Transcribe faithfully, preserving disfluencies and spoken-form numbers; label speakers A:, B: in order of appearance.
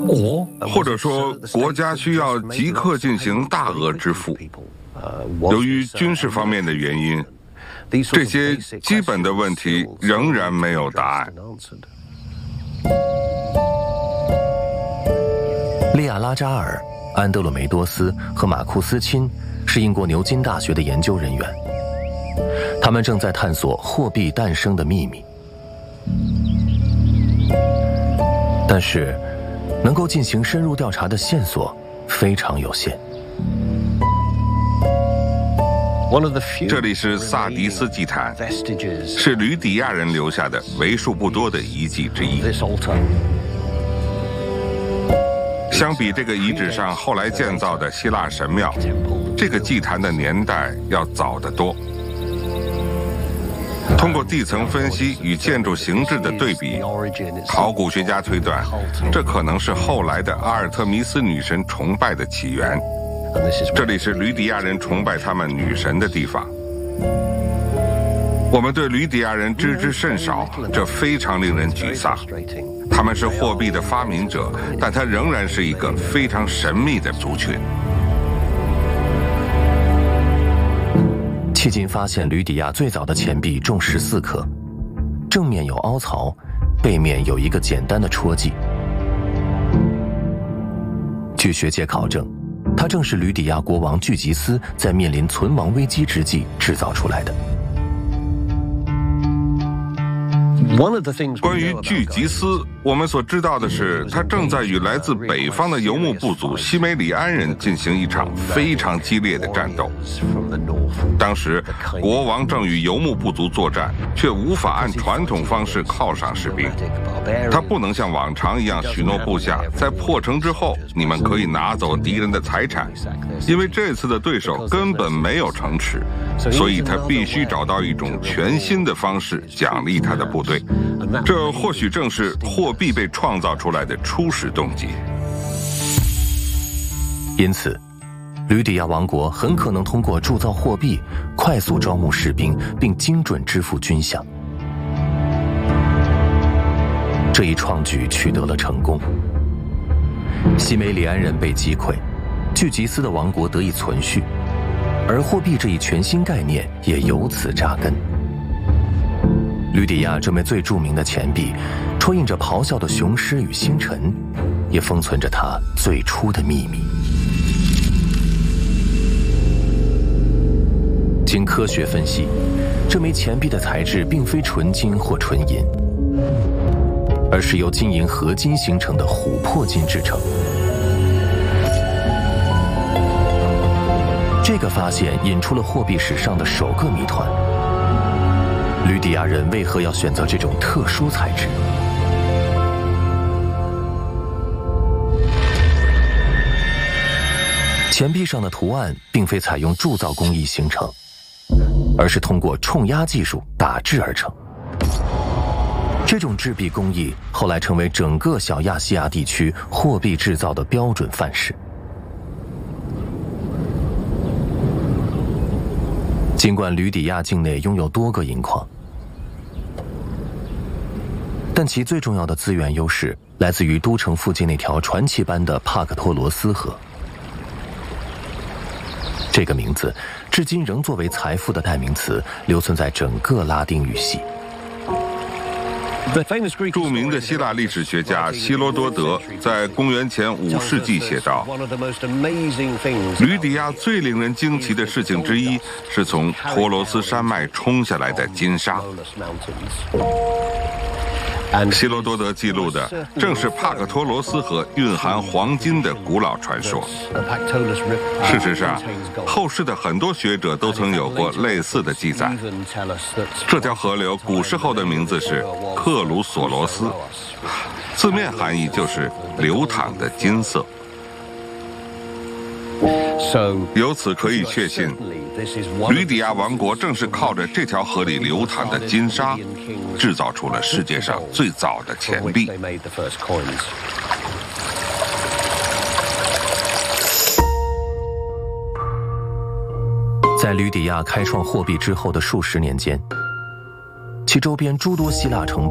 A: 或者说国家需要即刻进行大额支付。由于军事方面的原因，这些基本的问题仍然没有答案。
B: 利亚拉扎尔、安德鲁梅多斯和马库斯钦是英国牛津大学的研究人员，他们正在探索货币诞生的秘密。但是，能够进行深入调查的线索非常有限。
A: 这里是萨迪斯祭坛，是吕底亚人留下的为数不多的遗迹之一。相比这个遗址上后来建造的希腊神庙，这个祭坛的年代要早得多。通过地层分析与建筑形制的对比，考古学家推断，这可能是后来的阿尔特弥斯女神崇拜的起源。这里是吕底亚人崇拜他们女神的地方。我们对吕底亚人知之甚少，这非常令人沮丧。他们是货币的发明者，但它仍然是一个非常神秘的族群。
B: 迄今发现吕底亚最早的钱币重十四克，正面有凹槽，背面有一个简单的戳记。据学界考证，它正是吕底亚国王巨吉斯在面临存亡危机之际制造出来的。
A: 关于巨吉斯，我们所知道的是，他正在与来自北方的游牧部族西梅里安人进行一场非常激烈的战斗。当时，国王正与游牧部族作战，却无法按传统方式犒赏士兵。他不能像往常一样许诺部下，在破城之后，你们可以拿走敌人的财产，因为这次的对手根本没有城池，所以他必须找到一种全新的方式奖励他的部队。这或许正是货币被创造出来的初始动机。
B: 因此，吕底亚王国很可能通过铸造货币，快速招募士兵，并精准支付军饷。这一创举取得了成功，西梅里安人被击溃，巨吉斯的王国得以存续，而货币这一全新概念也由此扎根。吕底亚这枚最著名的钱币，戳印着咆哮的雄狮与星辰，也封存着它最初的秘密。经科学分析，这枚钱币的材质并非纯金或纯银，而是由金银合金形成的琥珀金制成。这个发现引出了货币史上的首个谜团：吕底亚人为何要选择这种特殊材质？钱币上的图案并非采用铸造工艺形成，而是通过冲压技术打制而成。这种制币工艺后来成为整个小亚细亚地区货币制造的标准范式。尽管吕底亚境内拥有多个银矿，但其最重要的资源优势来自于都城附近那条传奇般的帕克托罗斯河。这个名字至今仍作为财富的代名词留存在整个拉丁语系。
A: 著名的希腊历史学家希罗多德在公元前五世纪写道：吕底亚最令人惊奇的事情之一是从托罗斯山脉冲下来的金沙。希罗多德记录的正是帕克托罗斯河蕴含黄金的古老传说。事实上，后世的很多学者都曾有过类似的记载。这条河流古时候的名字是克鲁索罗斯，字面含义就是流淌的金色。由此可以确信，吕底亚王国正是靠着这条河里流淌的金沙，制造出了世界上最早的钱币。
B: 在吕底亚开创货币之后的数十年间，其周边诸多希腊城